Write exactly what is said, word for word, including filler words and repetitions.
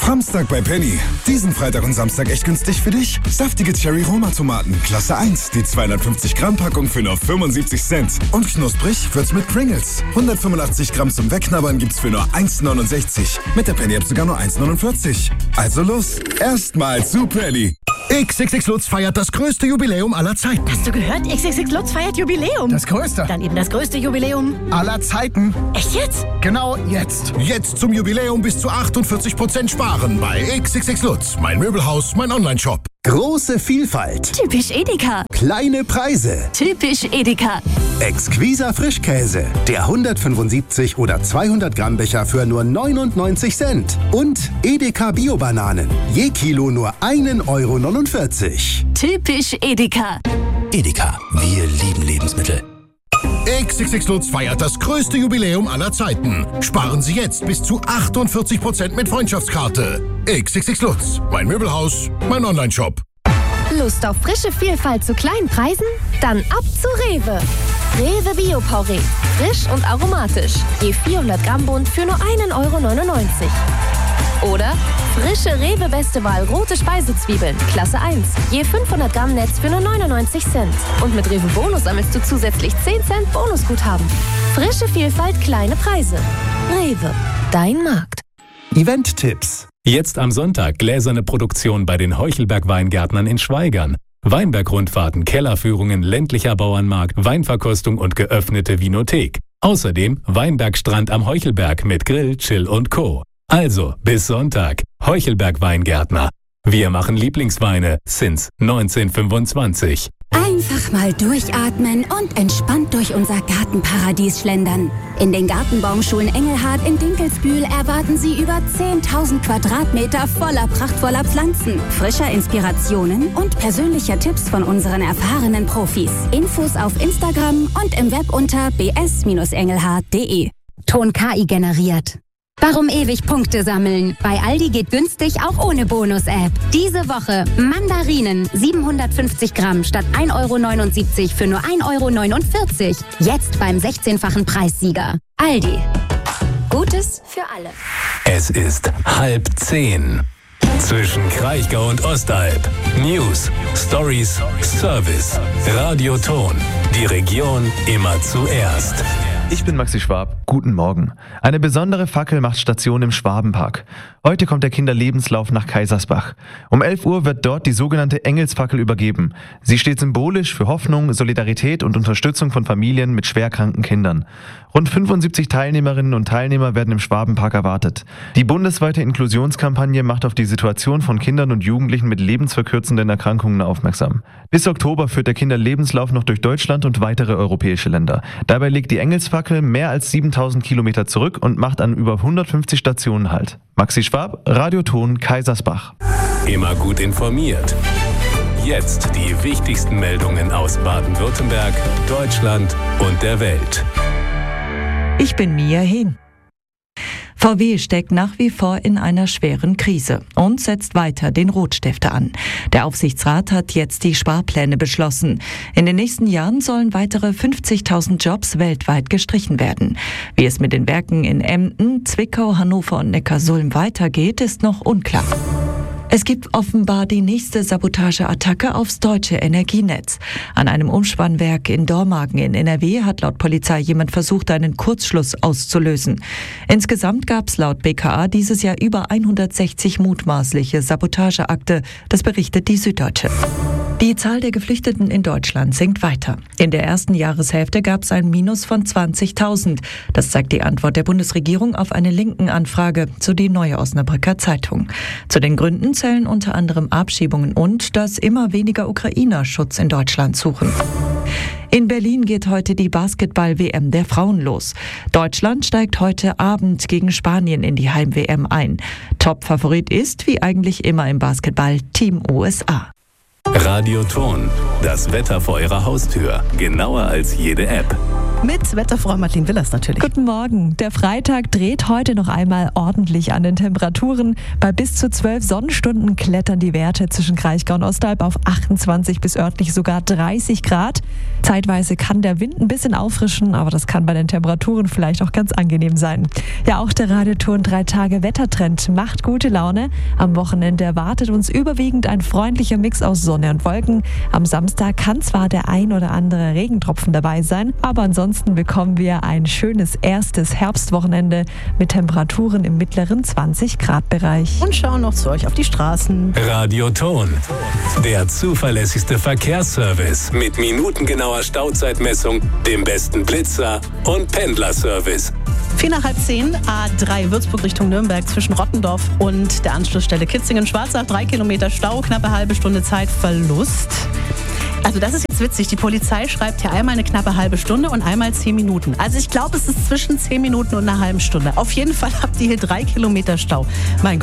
Samstag bei Penny. Diesen Freitag und Samstag echt günstig für dich? Saftige Cherry-Roma-Tomaten, Klasse eins, die zweihundertfünfzig Gramm Packung für nur fünfundsiebzig Cent. Und knusprig wird's mit Pringles. hundertfünfundachtzig Gramm zum Wegknabbern gibt's für nur eins neunundsechzig. Mit der Penny-App sogar nur eins neunundvierzig. Also los, erstmal zu Penny. X X X Lutz feiert das größte Jubiläum aller Zeiten. Hast du gehört? X X X Lutz feiert Jubiläum. Das größte. Dann eben das größte Jubiläum aller Zeiten. Echt jetzt? Genau jetzt. Jetzt zum Jubiläum bis zu achtundvierzig Prozent sparen bei X X X Lutz. Mein Möbelhaus, mein Onlineshop. Große Vielfalt. Typisch Edeka. Kleine Preise. Typisch Edeka. Exquiser Frischkäse. Der hundertfünfundsiebzig oder zweihundert Gramm Becher für nur neunundneunzig Cent. Und Edeka Bio-Bananen. Je Kilo nur ein Euro neunundvierzig. Typisch Edeka. Edeka, wir lieben Lebensmittel. X X X Lutz feiert das größte Jubiläum aller Zeiten. Sparen Sie jetzt bis zu achtundvierzig Prozent mit Freundschaftskarte. X X X Lutz, mein Möbelhaus, mein Onlineshop. Lust auf frische Vielfalt zu kleinen Preisen? Dann ab zu Rewe. Rewe Bio-Porree. Frisch und aromatisch. Je vierhundert Gramm Bund für nur ein Euro neunundneunzig. Oder frische Rewe Beste Wahl rote Speisezwiebeln, Klasse eins. Je fünfhundert Gramm Netz für nur neunundneunzig Cent. Und mit Rewe Bonus sammelst du zusätzlich zehn Cent Bonusguthaben. Frische Vielfalt, kleine Preise. Rewe, dein Markt. Event-Tipps. Jetzt am Sonntag gläserne Produktion bei den Heuchelberg-Weingärtnern in Schwaigern. Weinberg-Rundfahrten, Kellerführungen, ländlicher Bauernmarkt, Weinverkostung und geöffnete Vinothek. Außerdem Weinbergstrand am Heuchelberg mit Grill, Chill und Co. Also, bis Sonntag. Heuchelberg Weingärtner. Wir machen Lieblingsweine since neunzehnhundertfünfundzwanzig. Einfach mal durchatmen und entspannt durch unser Gartenparadies schlendern. In den Gartenbaumschulen Engelhardt in Dinkelsbühl erwarten Sie über zehntausend Quadratmeter voller prachtvoller Pflanzen, frischer Inspirationen und persönlicher Tipps von unseren erfahrenen Profis. Infos auf Instagram und im Web unter b s engelhardt punkt d e. Ton K I generiert. Warum ewig Punkte sammeln? Bei Aldi geht günstig auch ohne Bonus-App. Diese Woche Mandarinen siebenhundertfünfzig Gramm statt ein Euro neunundsiebzig für nur ein Euro neunundvierzig. Jetzt beim sechzehnfachen Preissieger. Aldi. Gutes für alle. Es ist halb zehn. Zwischen Kraichgau und Ostalb. News, Stories, Service. Radio Ton. Die Region immer zuerst. Ich bin Maxi Schwab. Guten Morgen. Eine besondere Fackel macht Station im Schwabenpark. Heute kommt der Kinderlebenslauf nach Kaisersbach. Um elf Uhr wird dort die sogenannte Engelsfackel übergeben. Sie steht symbolisch für Hoffnung, Solidarität und Unterstützung von Familien mit schwerkranken Kindern. Rund fünfundsiebzig Teilnehmerinnen und Teilnehmer werden im Schwabenpark erwartet. Die bundesweite Inklusionskampagne macht auf die Situation von Kindern und Jugendlichen mit lebensverkürzenden Erkrankungen aufmerksam. Bis Oktober führt der Kinderlebenslauf noch durch Deutschland und weitere europäische Länder. Dabei legt die Engelsfackel mehr als siebentausend Kilometer zurück und macht an über hundertfünfzig Stationen Halt. Maxi Schwab, Radio Ton, Kaisersbach. Immer gut informiert. Jetzt die wichtigsten Meldungen aus Baden-Württemberg, Deutschland und der Welt. Ich bin Mia Hehn. V W steckt nach wie vor in einer schweren Krise und setzt weiter den Rotstifter an. Der Aufsichtsrat hat jetzt die Sparpläne beschlossen. In den nächsten Jahren sollen weitere fünfzigtausend Jobs weltweit gestrichen werden. Wie es mit den Werken in Emden, Zwickau, Hannover und Neckarsulm weitergeht, ist noch unklar. Es gibt offenbar die nächste Sabotageattacke aufs deutsche Energienetz. An einem Umspannwerk in Dormagen in N R W hat laut Polizei jemand versucht, einen Kurzschluss auszulösen. Insgesamt gab es laut B K A dieses Jahr über hundertsechzig mutmaßliche Sabotageakte. Das berichtet die Süddeutsche. Die Zahl der Geflüchteten in Deutschland sinkt weiter. In der ersten Jahreshälfte gab es ein Minus von zwanzigtausend. Das zeigt die Antwort der Bundesregierung auf eine linken Anfrage, so die Neue Osnabrücker Zeitung. Zu den Gründen zählen unter anderem Abschiebungen und dass immer weniger Ukrainer Schutz in Deutschland suchen. In Berlin geht heute die Basketball-W M der Frauen los. Deutschland steigt heute Abend gegen Spanien in die Heim-W M ein. Top-Favorit ist, wie eigentlich immer im Basketball, Team U S A. Radio Ton, das Wetter vor Ihrer Haustür, genauer als jede App. Mit Wetterfrau Martin Willers natürlich. Guten Morgen. Der Freitag dreht heute noch einmal ordentlich an den Temperaturen. Bei bis zu zwölf Sonnenstunden klettern die Werte zwischen Kraichgau und Ostalb auf achtundzwanzig bis örtlich sogar dreißig Grad. Zeitweise kann der Wind ein bisschen auffrischen, aber das kann bei den Temperaturen vielleicht auch ganz angenehm sein. Ja, auch der Radioton drei Tage Wettertrend macht gute Laune. Am Wochenende erwartet uns überwiegend ein freundlicher Mix aus Sonne und Wolken. Am Samstag kann zwar der ein oder andere Regentropfen dabei sein, aber ansonsten bekommen wir ein schönes erstes Herbstwochenende mit Temperaturen im mittleren zwanzig Grad Bereich. Und schauen noch zu euch auf die Straßen. Radioton, der zuverlässigste Verkehrsservice mit minutengenauer Stauzeitmessung, dem besten Blitzer und Pendlerservice. Vier nach halb zehn, A drei Würzburg Richtung Nürnberg zwischen Rottendorf und der Anschlussstelle Kitzingen-Schwarzach. Drei Kilometer Stau, knappe halbe Stunde Zeitverlust. Also das ist jetzt witzig. Die Polizei schreibt hier einmal eine knappe halbe Stunde und einmal zehn Minuten. Also ich glaube, es ist zwischen zehn Minuten und einer halben Stunde. Auf jeden Fall habt ihr hier drei Kilometer Stau. Mein Gott.